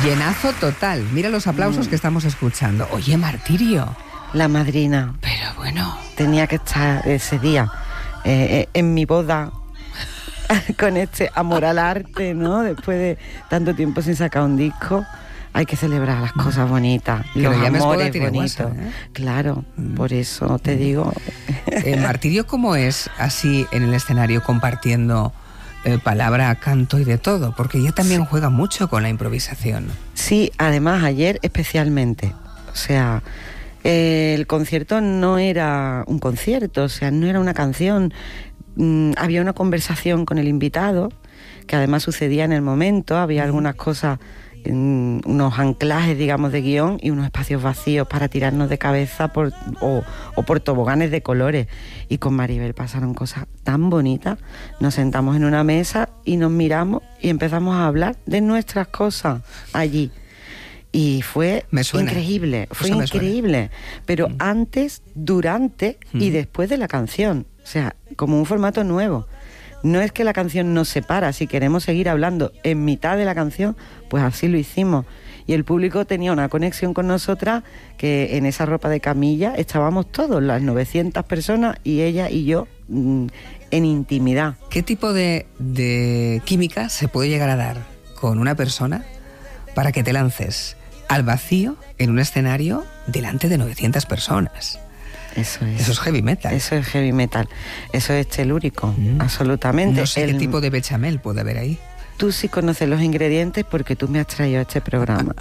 Llenazo total. Mira los aplausos que estamos escuchando. Oye, Martirio. La madrina. Pero bueno. Tenía que estar ese día en mi boda con este amor al arte, ¿no? Después de tanto tiempo sin sacar un disco, hay que celebrar las cosas bonitas, que los amores bonitos. WhatsApp, ¿eh? Claro, por eso te digo. Martirio, ¿cómo es así en el escenario compartiendo palabra, canto y de todo? Porque ella también juega mucho con la improvisación. Sí, además ayer especialmente. O sea, el concierto no era un concierto, o sea, no era una canción. Había una conversación con el invitado, que además sucedía en el momento, había algunas cosas, unos anclajes, digamos, de guión y unos espacios vacíos para tirarnos de cabeza o por toboganes de colores. Y con Maribel pasaron cosas tan bonitas. Nos sentamos en una mesa y nos miramos y empezamos a hablar de nuestras cosas allí. Y fue increíble, pero antes, durante y después de la canción. O sea, como un formato nuevo. No es que la canción nos separa, si queremos seguir hablando en mitad de la canción, pues así lo hicimos. Y el público tenía una conexión con nosotras que en esa ropa de camilla estábamos todos, las 900 personas y ella y yo en intimidad. ¿Qué tipo de química se puede llegar a dar con una persona para que te lances al vacío en un escenario delante de 900 personas? Eso es heavy metal. Eso es heavy metal. Eso es telúrico, absolutamente. No sé qué tipo de bechamel puede haber ahí. Tú sí conoces los ingredientes porque tú me has traído a este programa.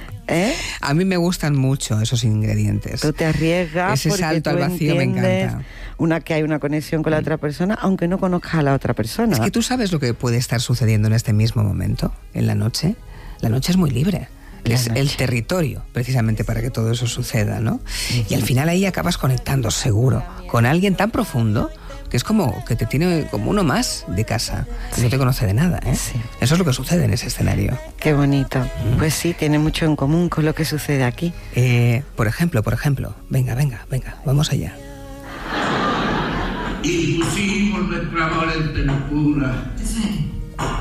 A mí me gustan mucho esos ingredientes. Tú te arriesgas. Ese salto al vacío me encanta. Que hay una conexión con la otra persona, aunque no conozcas a la otra persona. Es que tú sabes lo que puede estar sucediendo en este mismo momento, en la noche. La noche es muy libre. Es el territorio, precisamente, para que todo eso suceda, ¿no? Y al final ahí acabas conectando, seguro, con alguien tan profundo que es como que te tiene como uno más de casa, y no te conoce de nada, ¿eh? Sí. Eso es lo que sucede en ese escenario. Qué bonito. Pues sí, tiene mucho en común con lo que sucede aquí. Por ejemplo, venga, vamos allá. Y pusimos nuestro amor en tempura.